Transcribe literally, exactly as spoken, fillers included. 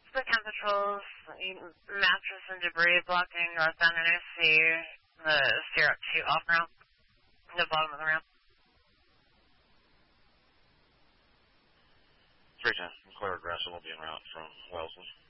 the chem patrols, mattress and debris blocking northbound Interstate, the syrup two off ramp, the bottom of the ramp. three ten, clear aggressive will be en route from Wellesley.